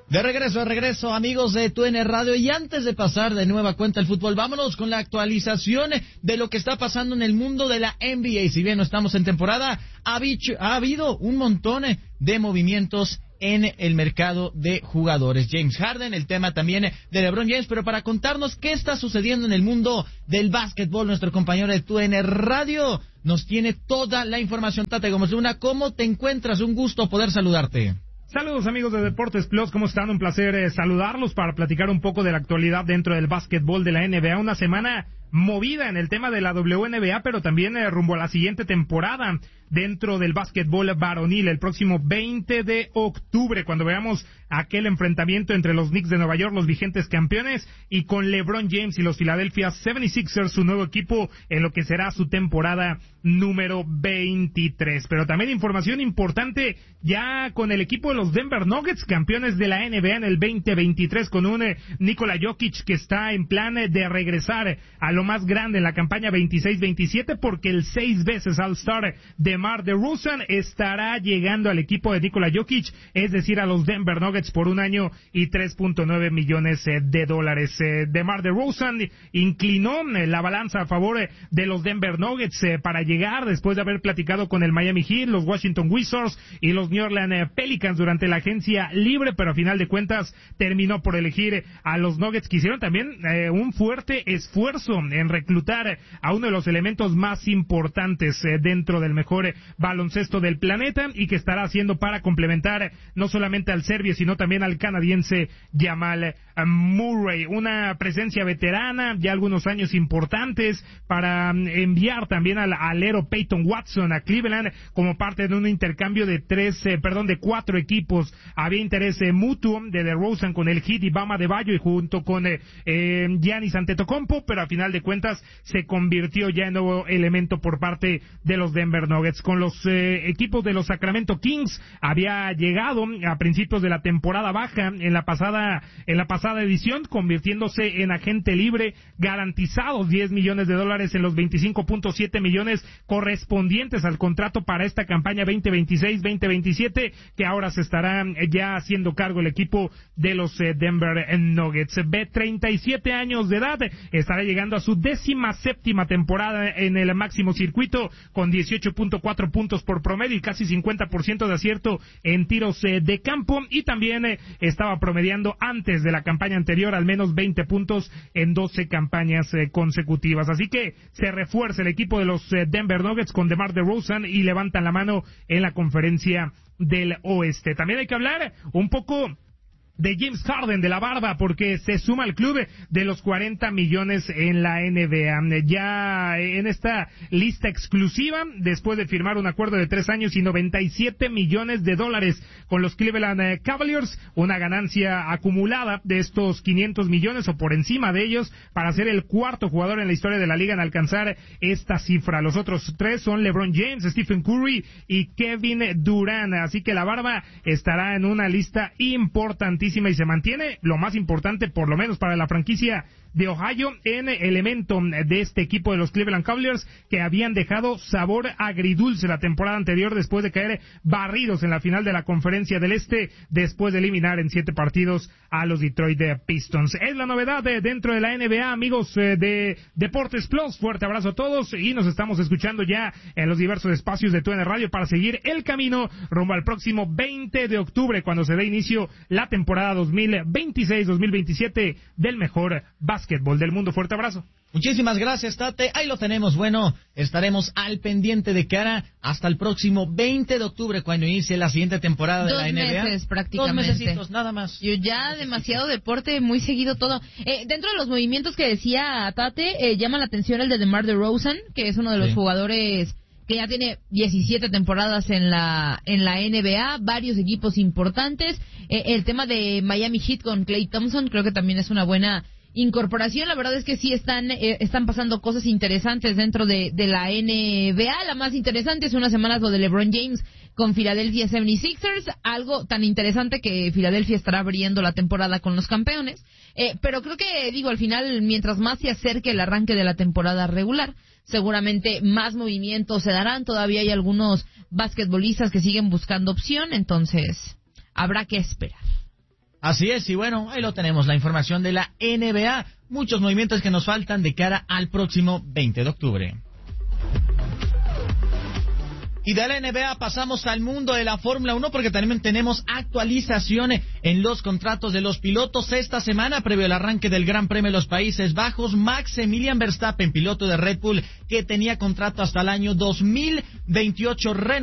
De regreso, amigos de TUN Radio, y antes de pasar de nueva cuenta al fútbol, vámonos con la actualización de lo que está pasando en el mundo de la NBA. Si bien no estamos en temporada, ha habido un montón de movimientos en el mercado de jugadores. James Harden, el tema también de LeBron James, pero para contarnos qué está sucediendo en el mundo del básquetbol, nuestro compañero de TUN Radio nos tiene toda la información. Tate Gómez Luna, ¿cómo te encuentras? Un gusto poder saludarte. Saludos amigos de Deportes Plus, ¿cómo están? Un placer saludarlos para platicar un poco de la actualidad dentro del básquetbol de la NBA. Una semana movida en el tema de la WNBA, pero también rumbo a la siguiente temporada dentro del básquetbol varonil el próximo 20 de octubre, cuando veamos aquel enfrentamiento entre los Knicks de Nueva York, los vigentes campeones, y con LeBron James y los Philadelphia 76ers, su nuevo equipo en lo que será su temporada número 23. Pero también información importante ya con el equipo de los Denver Nuggets, campeones de la NBA en el 2023, con un Nikola Jokic que está en plan de regresar a lo más grande en la campaña 26-27, porque el 6 veces All-Star DeMar DeRozan estará llegando al equipo de Nikola Jokic, es decir, a los Denver Nuggets por 1 año y $3.9 millones. DeMar DeRozan inclinó la balanza a favor de los Denver Nuggets para llegar después de haber platicado con el Miami Heat, los Washington Wizards y los New Orleans Pelicans durante la agencia libre, pero a final de cuentas terminó por elegir a los Nuggets, que hicieron también un fuerte esfuerzo en reclutar a uno de los elementos más importantes dentro del mejor baloncesto del planeta, y que estará haciendo para complementar no solamente al serbio sino también al canadiense Jamal Murray. Una presencia veterana, ya algunos años importantes, para enviar también al alero Peyton Watson a Cleveland como parte de un intercambio de 4 equipos. Había interés mutuo de DeRozan con el Heat y Bam Adebayo, y junto con Giannis Antetokounmpo, pero a final de cuentas se convirtió ya en nuevo elemento por parte de los Denver Nuggets. Con los equipos de los Sacramento Kings había llegado a principios de la temporada baja en la pasada edición, convirtiéndose en agente libre, garantizados $10 millones en los 25.7 millones correspondientes al contrato para esta campaña 2026-2027, que ahora se estará ya haciendo cargo el equipo de los Denver Nuggets. De 37 años de edad, estará llegando a su 17ª temporada en el máximo circuito, con 18.4 puntos por promedio y casi 50% de acierto en tiros de campo, y también estaba promediando antes de la campaña anterior al menos 20 puntos en 12 campañas consecutivas. Así que se refuerza el equipo de los Denver Nuggets con DeMar DeRozan y levantan la mano en la conferencia del oeste. También hay que hablar un poco de James Harden, de la barba, porque se suma al club de los 40 millones en la NBA. Ya en esta lista exclusiva, después de firmar un acuerdo de 3 años y $97 millones con los Cleveland Cavaliers, una ganancia acumulada de estos 500 millones o por encima de ellos, para ser el cuarto jugador en la historia de la liga en alcanzar esta cifra. Los otros 3 son LeBron James, Stephen Curry y Kevin Durant. Así que la barba estará en una lista importantísima y se mantiene, lo más importante, por lo menos para la franquicia de Ohio, en elemento de este equipo de los Cleveland Cavaliers, que habían dejado sabor agridulce la temporada anterior después de caer barridos en la final de la Conferencia del Este, después de eliminar en 7 partidos a los Detroit Pistons. Es la novedad dentro de la NBA, amigos de Deportes Plus. Fuerte abrazo a todos, y nos estamos escuchando ya en los diversos espacios de TUN Radio para seguir el camino rumbo al próximo 20 de octubre, cuando se dé inicio la temporada 2026-2027 del mejor básquetbol del mundo. Fuerte abrazo. Muchísimas gracias, Tate. Ahí lo tenemos. Bueno, estaremos al pendiente de cara hasta el próximo 20 de octubre, cuando inicie la siguiente temporada de la NBA. 2 meses prácticamente. 2 mesecitos, nada más. Yo ya demasiado deporte, muy seguido todo. Dentro de los movimientos que decía Tate, llama la atención el de DeMar DeRozan, que es uno de los jugadores que ya tiene 17 temporadas en la NBA, varios equipos importantes. El tema de Miami Heat con Klay Thompson, creo que también es una buena incorporación. La verdad es que sí están pasando cosas interesantes dentro de la NBA. La más interesante es unas semanas lo de LeBron James con Philadelphia 76ers, algo tan interesante que Philadelphia estará abriendo la temporada con los campeones. Pero creo que, al final, mientras más se acerque el arranque de la temporada regular, seguramente más movimientos se darán. Todavía hay algunos basquetbolistas que siguen buscando opción, entonces habrá que esperar. Así es, y bueno, ahí lo tenemos, la información de la NBA. Muchos movimientos que nos faltan de cara al próximo 20 de octubre. Y de la NBA pasamos al mundo de la Fórmula 1 porque también tenemos actualizaciones en los contratos de los pilotos. Esta semana, previo al arranque del Gran Premio de los Países Bajos, Maximilian Verstappen, piloto de Red Bull, que tenía contrato hasta el año 2028,